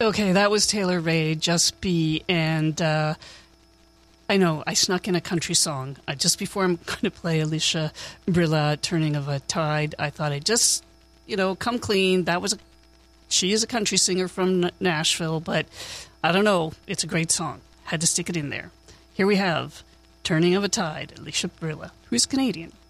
Okay, that was Taylor Ray, Just Be, and I know I snuck in a country song. Just before I'm going to play Alicia Brilla, Turning of a Tide, I thought I'd just, come clean. She is a country singer from Nashville, but I don't know. It's a great song. Had to stick it in there. Here we have Turning of a Tide, Alicia Brilla, who's Canadian.